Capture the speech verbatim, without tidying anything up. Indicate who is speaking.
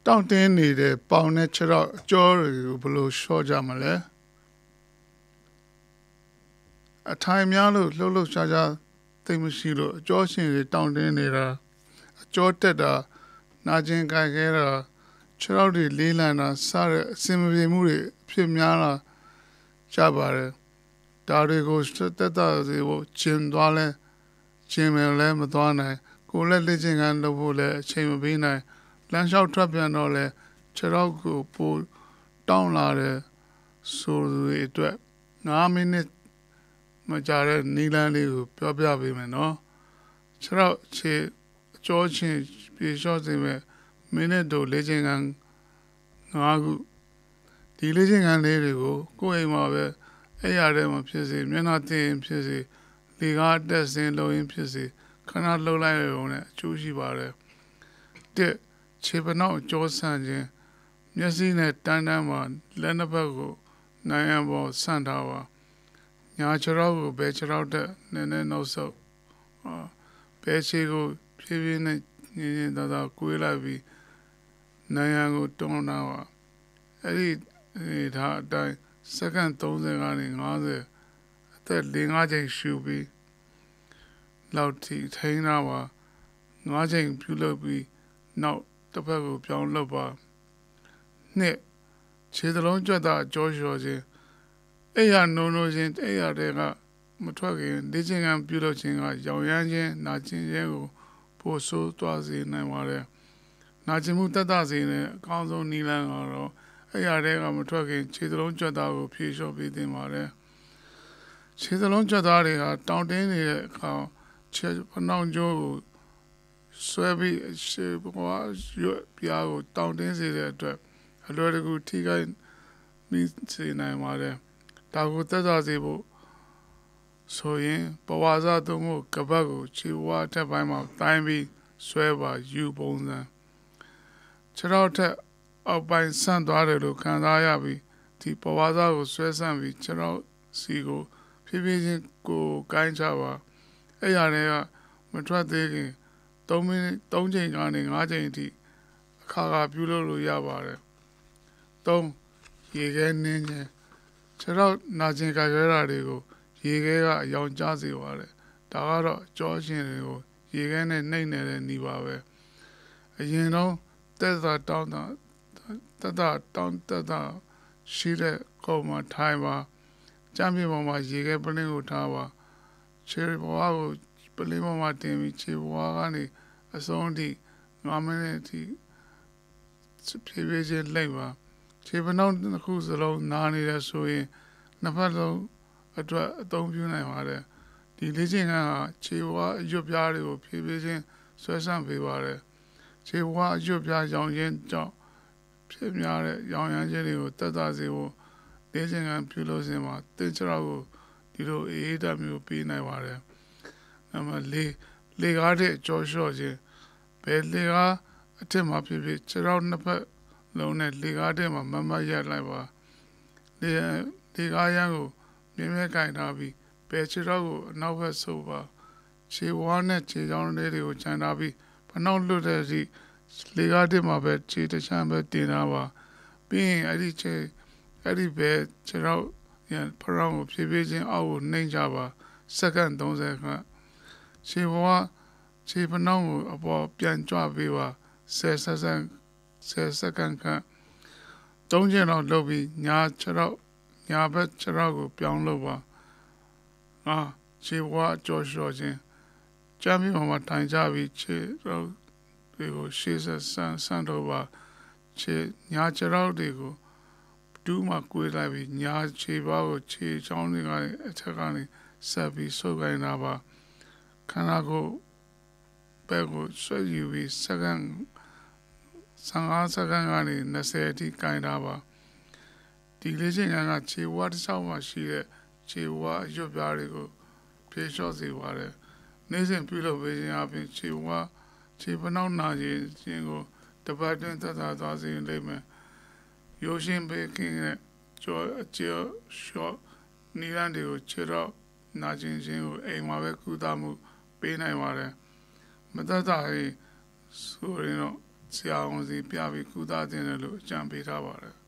Speaker 1: တောင့်တင်းနေတဲ့ပေါင်နဲ့ခြေထောက်အကျော်တွေကိုဘယ်လိုလျှော့ကြမလဲအထိုင်များလို့လှုပ်လှုပ်ရှားရှားသိမရှိလို့အကျော်ရှင်တွေတောင့်တင်းနေတာအကျော်တက်တာနာကျင်ကြိုက်ခဲတာခြေထောက်တွေလေးလံတာစတဲ့အစင်မပြေမှုတွေဖြစ်များလာကြပါတယ်ဒါတွေကိုတက်တာစေဖို့ကျင်သွားလဲကျင်မယ်လဲမသွားနိုင်ကိုယ်လက်လက်ချင်းကန်လုပ်ဖို့လဲအချိန်မပေးနိုင်လမ်းလျှောက်ထွက်ပြန်တော့လဲခြေထောက်ကိုပိုတောင်းလာတယ်ဆိုတဲ့အတွက်၅မိနစ်မကြတဲ့နီလန်းလေးကိုပြောပြပေးမယ်နော်ခြေထောက်ခြေအကျော်ချင်းပြေလျှော့စေမဲ့မိနစ်တို့လေးချင်းကန်၅ခုဒီလေးချင်းကန်လေးတွေကိုကိုယ့်အိမ်မှာပဲအဲ့ရတဲ့မှာဖြစ်စေမျက်နှာသင်ဖြစ်စေလေကားတက်စင်းလုံးရင်ဖြစ်စေခဏလှုပ်လိုက်ရုံနဲ့အကျိုးရှိပါတယ်တစ်ခြေပနောက်ကြောဆန့်ခြင်းမျက်စိနဲ့တန်းတန်းမှာလက်နှစ်ဖက်ကိုနိုင်ရန်ပေါ်ဆန့်ထားပါညာခြေထောက်ကိုဘယ်ခြေထောက်တက်နည်းနည်းနှုတ်ဆုပ်ဘယ်ခြေကိုဖြည်းဖြည်းနဲ့ညင်ညင်သာသာကွေးလိုက်ပြီးနိုင်ရန်ကိုတွန်းထားပါအဲ့ဒီဒါအတိုင်းစက္ကန့်၃၀ကနေ၅၀အသက်၄၅ချိန်ရှူပြီးလောက်ထိထိန်းထားပါ၅ချိန်ပြုလုပ်ပြီးနောက်တစ်ဖက်ကိုပြောင်းလုပ်ပါနှစ်ခြေသလုံးကြွက်တာကြောလျှော်ခြင်းအဲ့ရနိုးနိုးခြင်းအဲ့ရတဲ့ကမထွက်ခင်လေ့ကျင့်ခန်းပြုလုပ်ခြင်းကရောင်ရမ်းခြင်းနာကျင်ခြင်းကိုပိုဆိုးသွားစေနိုင်ပါတယ်နာကျင်မှုတက်တာစေနဲ့အကောင်းဆုံးနည်းလမ်းကတော့အဲ့ရတဲ့ကမထွက်ခင်ခြေသလုံးကြွက်တာကိုဖြေလျှော့ပေးသင့်ပါတယ်ခြေသလုံးကြွက်သားတွေဟာတောင့်တင်းနေတဲ့အခါခြေပနှောင်ကြိုးကိုဆွဲပြီးရှေ့ဘဝရွက်ပြားကိုတောင့်တင်းစေတဲ့အတွက်အလွယ်တကူထိခိုက်မိစေနိုင်ပါတယ်ဒါကိုသက်သာစေဖို့ဆိုရင်ပဝါစသို့မဟုတ်ကပတ်ကိုခြေဝါးထက်ပိုင်းမှာတိုင်းပြီးဆွဲပါယူပုံစံခြေထောက်ထက်အောက်ပိုင်းဆန့်သွားတယ်လို့ခံစားရပြီးဒီပဝါစကိုဆွဲဆန့်ပြီးခြေထောက်စီကိုဖြည်းဖြည်းချင်းကိုကိုင်းချပါအဲ့ရတဲ့ကမထွက်သေးခင်၃မိနစ်၃ချိန်ကနေ၅ချိန်အထိအခါခါပြုလုပ်လို့ရပါတယ်၃ရေခဲနင်းခြင်းခြေထောက်နာကျင်ကြိုက်ခဲတာတွေကိုရေခဲကအယောင်ကျစေပါတယ်ဒါကတော့ကြောရှင်တွေကိုရေခဲနဲ့နှိမ့်နေတဲ့နေပါပဲအရင်တော့တက်တာတောင်းတာတက်တာတောင်းတက်တာရှိတဲ့ကောမှာထိုင်ပါကြမ်းပြပေါ်မှာရေခဲပလင်းကိုထားပါခြေဘဝကိုပလင်းပေါ်မှာတင်ပြီးခြေဘဝကနေအဆုံးအထိ၅မိနစ်အထိဖြည်းဖြည်းချင်းလိုက်ပါခြေပနှောင်းတစ်ခုစလုံးနားနေတယ်ဆိုရင်နှစ်ဖက်လုံးအတွက်အသုံးပြုနိုင်ပါတယ်ဒီလေ့ကျင့်ခန်းဟာခြေဘဝအရွတ်ပြားတွေကိုဖြည်းဖြည်းချင်းဆွဲဆန့်ပေးပါတယ်ခြေဘဝအရွတ်ပြားရောင်ခြင်းကြောင့်ဖြစ်များတဲ့ရောင်ရမ်းခြင်းတွေကိုတက်တာစေဖို့လေ့ကျင့်ခန်းပြုလုပ်စဉ်မှာတင်ချရာကိုဒီလိုအေးအေးဓာတ်မျိုးပေးနိုင်ပါတယ်နံပါတ်၄လေကားတဲ့ကြောလျှော့ခြင်းဘယ်လေကားအထက်မှာဖြစ်ဖြစ်ခြေထောက်နှစ်ဖက်လုံးနဲ့လေကားတဲ့မှာမမတ်ရက်လိုက်ပါလေလေကားရန်ကိုမြင်းမြဲကင်ထားပြီးဘယ်ခြေထောက်ကိုအနောက်ဘက်ဆုပ်ပါခြေဝါးနဲ့ခြေချောင်းလေးတွေကိုခြံထားပြီးဖနှောက်လွတ်တဲ့အထိလေကားတဲ့မှာပဲခြေတစ်ချမ်းပဲတင်ထားပါပြီးရင်အဲ့ဒီခြေအဲ့ဒီပဲခြေထောက်ရန်ဖရောင်းကိုဖြည်းဖြည်းချင်းအောက်ကိုနှိမ့်ကြပါစက္ကန့်၃၀ခန့်ခြေဘဝခြေဖနှောင်းကိုအပေါ်ပြန်ကြွပေးပါ၁၀စက္ကန့်၁၀စက္ကန့်ခန့်သုံးချက်တော့လုပ်ပြီးညာခြေထောက်ညာဘက်ခြေထောက်ကိုပြောင်းလုပ်ပါအာခြေဘဝကြောလျှော့ခြင်းကြမ်းပြီးမှထိုင်ကြပြီးခြေထောက်တွေကိုရှေ့ဆက်ဆန်းဆန်းတော့ပါခြေညာခြေထောက်တွေကိုဒူးမှကွေးလိုက်ပြီးညာခြေပါးကိုခြေချောင်းတွေကနေအထက်ကနေဆက်ပြီးဆုပ်ကိုင်းတာပါခန္ဓာကိုယ်ဘက်ကိုဆွဲယူပြီးစက္ကန့်၁၅စက္ကန့်ကနေ၂၀အထိကိုင်းတာပါဒီလေ့ကျင့်ခန်းကခြေဝါးတစ်ချောင်းမှာရှိတဲ့ခြေဝါးရွတ်ပြားတွေကိုဖြေလျှော့စေပါတယ်နေ့စဉ်ပြုလုပ်ပေးခြင်းအပြင်ခြေဝါးခြေပနှောက်နာခြင်းခြင်းကိုတပတ်တွင်သက်သာသွားစေလိမ့်မယ်ရိုးရှင်းပေးခြင်းနဲ့ကြောအကျော်ရှော့နိလန်တွေကိုခြေတော့နာကျင်ခြင်းကိုအိမ်မှာပဲကုသမှုပေးနိုင်ပါတယ်မသက်သာရင်ဆိုရင်တော့ဆရာဝန်စီပြပြီးကုသခြင်းတယ်လို့အကြံပေးထားပါတယ်